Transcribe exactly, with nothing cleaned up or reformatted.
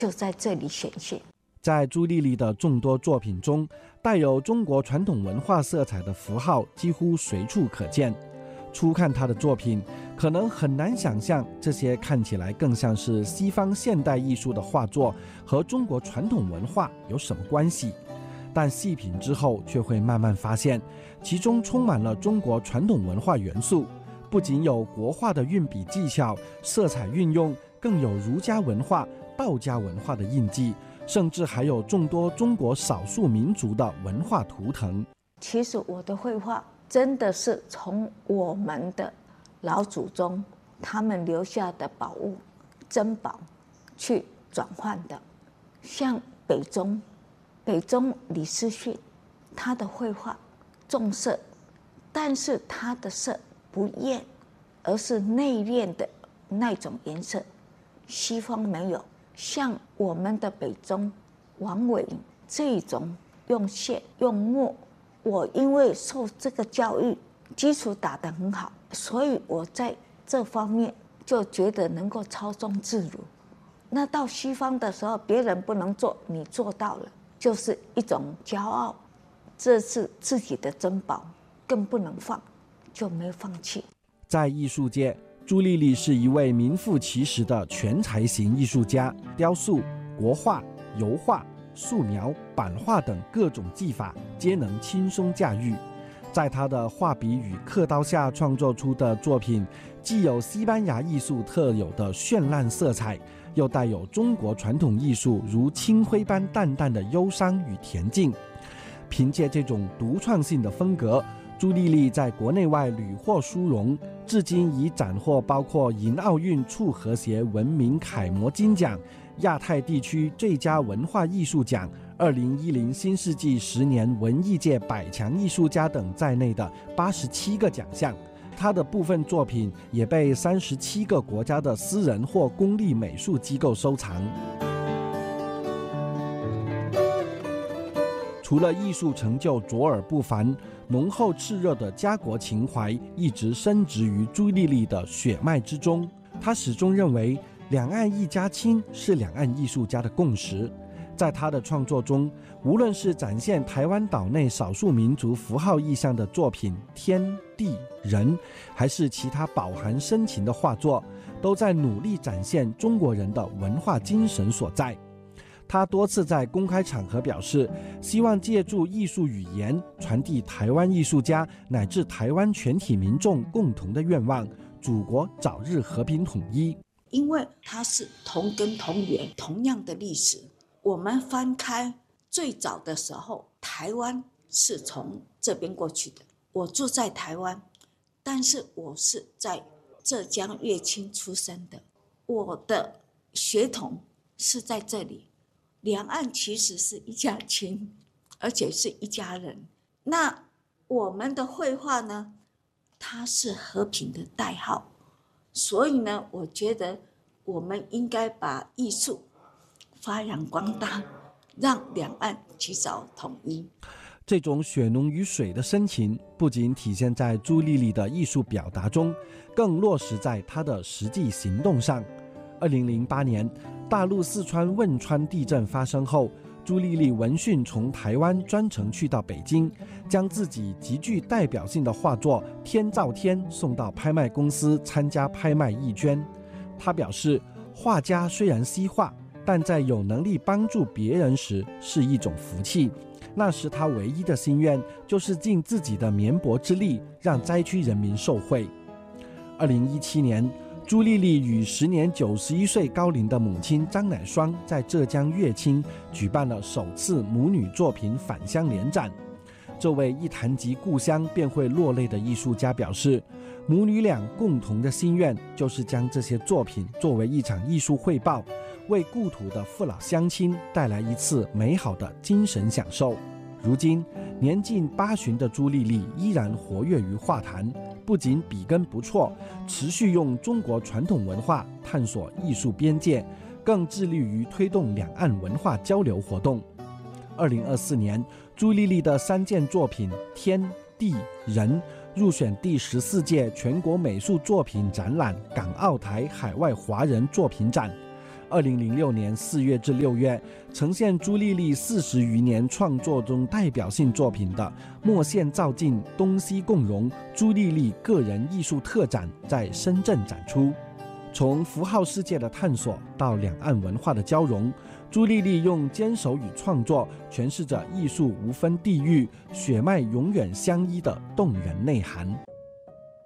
就在这里显现。 在朱丽丽的众多作品中，带有中国传统文化色彩的符号几乎随处可见。初看她的作品，可能很难想象这些看起来更像是西方现代艺术的画作和中国传统文化有什么关系，但细品之后却会慢慢发现，其中充满了中国传统文化元素，不仅有国画的运笔技巧、色彩运用，更有儒家文化、道家文化的印记，甚至还有众多中国少数民族的文化图腾。 其实我的绘画真的是从我们的老祖宗他们留下的宝物、珍宝去转换的。像北宗，北宗李思训，他的绘画重色，但是他的色不艳，而是内敛的那种颜色。西方没有，像我们的北宗王维这种用线用墨，我因为受这个教育，基础打得很好，所以我在这方面就觉得能够超中自如。那到西方的时候，别人不能做，你做到了，就是一种骄傲，这是自己的珍宝，更不能放，就没放弃。 在艺术界，朱丽丽是一位名副其实的全才型艺术家，雕塑、国画、油画、素描、版画等各种技法皆能轻松驾驭。在他的画笔与刻刀下创作出的作品，既有西班牙艺术特有的绚烂色彩，又带有中国传统艺术如青灰般淡淡的忧伤与恬静。凭借这种独创性的风格，朱丽丽在国内外屡获殊荣，至今已斩获包括银奥运促和谐文明楷模金奖、亚太地区最佳文化艺术奖、二零一零新世纪十年文艺界百强艺术家等在内的八十七个奖项。他的部分作品也被三十七个国家的私人或公立美术机构收藏。除了艺术成就卓尔不凡，浓厚炽热的家国情怀一直深植于朱丽丽的血脉之中。他始终认为两岸一家亲是两岸艺术家的共识。在他的创作中，无论是展现台湾岛内少数民族符号意象的作品《天地人》，还是其他饱含深情的画作，都在努力展现中国人的文化精神所在。他多次在公开场合表示，希望借助艺术语言传递台湾艺术家乃至台湾全体民众共同的愿望：祖国早日和平统一。 因为它是同根同源，同样的历史。我们翻开最早的时候，台湾是从这边过去的。我住在台湾，但是我是在浙江乐清出生的，我的血统是在这里。两岸其实是一家亲，而且是一家人。那我们的绘画呢，它是和平的代号，所以呢，我觉得我们应该把艺术发扬光大，让两岸及早统一。 这种血浓于水的深情，不仅体现在朱丽丽的艺术表达中，更落实在她的实际行动上。二零零八年，大陆四川汶川地震发生后，朱丽丽闻讯从台湾专程去到北京，将自己极具代表性的画作《天照天》送到拍卖公司参加拍卖义捐。她表示，画家虽然西画，但在有能力帮助别人时是一种福气。那时他唯一的心愿就是尽自己的绵薄之力，让灾区人民受惠。二零一七年，朱丽丽与时年九十一岁高龄的母亲张乃双在浙江乐清举办了首次母女作品返乡联展。这位一谈及故乡便会落泪的艺术家表示，母女俩共同的心愿就是将这些作品作为一场艺术汇报，为故土的父老乡亲带来一次美好的精神享受。如今年近八旬的朱丽丽依然活跃于画坛，不仅笔耕不辍，持续用中国传统文化探索艺术边界，更致力于推动两岸文化交流活动。二零二四年，朱丽丽的三件作品《天地人》入选第十四届全国美术作品展览港澳台海外华人作品展。 二零零六年四月至六月，呈现朱丽丽四十余年创作中代表性作品的《墨线照镜东西共融朱丽丽个人艺术特展》在深圳展出。从符号世界的探索到两岸文化的交融，朱丽丽用坚守与创作诠释着艺术无分地域、血脉永远相依的动人内涵。